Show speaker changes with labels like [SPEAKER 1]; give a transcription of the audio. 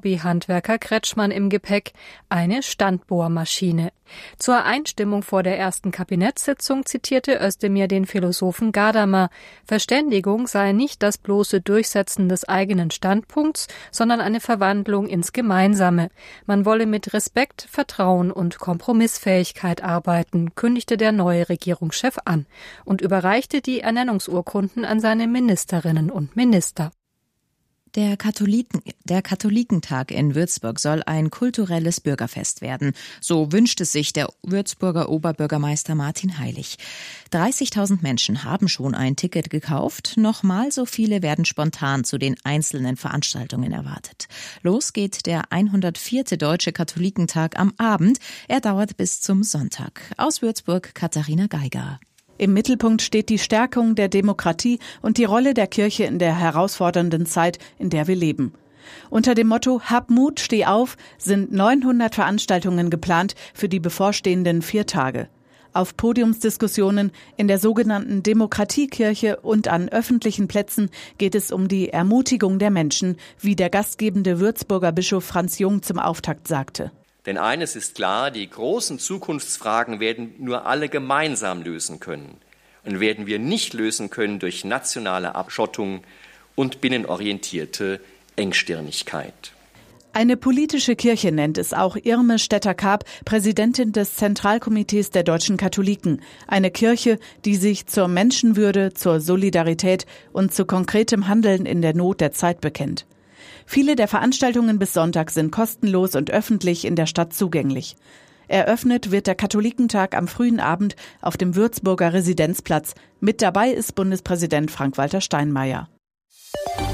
[SPEAKER 1] Hobbyhandwerker Kretschmann im Gepäck, eine Standbohrmaschine. Zur Einstimmung vor der ersten Kabinettssitzung zitierte Özdemir den Philosophen Gadamer. Verständigung sei nicht das bloße Durchsetzen des eigenen Standpunkts, sondern eine Verwandlung ins Gemeinsame. Man wolle mit Respekt, Vertrauen und Kompromissfähigkeit arbeiten, kündigte der neue Regierungschef an und überreichte die Ernennungsurkunden an seine Ministerinnen und Minister.
[SPEAKER 2] Der Katholikentag in Würzburg soll ein kulturelles Bürgerfest werden. So wünscht es sich der Würzburger Oberbürgermeister Martin Heilig. 30.000 Menschen haben schon ein Ticket gekauft. Nochmal so viele werden spontan zu den einzelnen Veranstaltungen erwartet. Los geht der 104. Deutsche Katholikentag am Abend. Er dauert bis zum Sonntag. Aus Würzburg Katharina Geiger.
[SPEAKER 3] Im Mittelpunkt steht die Stärkung der Demokratie und die Rolle der Kirche in der herausfordernden Zeit, in der wir leben. Unter dem Motto Hab Mut, steh auf sind 900 Veranstaltungen geplant für die bevorstehenden 4 Tage. Auf Podiumsdiskussionen in der sogenannten Demokratiekirche und an öffentlichen Plätzen geht es um die Ermutigung der Menschen, wie der gastgebende Würzburger Bischof Franz Jung zum Auftakt sagte.
[SPEAKER 4] Denn eines ist klar, die großen Zukunftsfragen werden nur alle gemeinsam lösen können und werden wir nicht lösen können durch nationale Abschottung und binnenorientierte Engstirnigkeit.
[SPEAKER 3] Eine politische Kirche nennt es auch Irme Stetter-Karp, Präsidentin des Zentralkomitees der deutschen Katholiken. Eine Kirche, die sich zur Menschenwürde, zur Solidarität und zu konkretem Handeln in der Not der Zeit bekennt. Viele der Veranstaltungen bis Sonntag sind kostenlos und öffentlich in der Stadt zugänglich. Eröffnet wird der Katholikentag am frühen Abend auf dem Würzburger Residenzplatz. Mit dabei ist Bundespräsident Frank-Walter Steinmeier.